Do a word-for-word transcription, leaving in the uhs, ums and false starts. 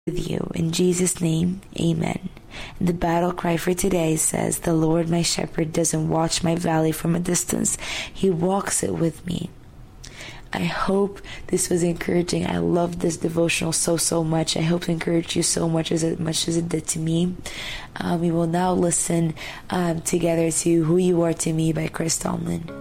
with you. In Jesus' name, amen. And the battle cry for today says, the Lord my shepherd doesn't watch my valley from a distance. He walks it with me. I hope this was encouraging. I love this devotional so, so much. I hope it encouraged you so much as it, much as it did to me. Um, we will now listen um, together to Who You Are to Me by Chris Tomlin.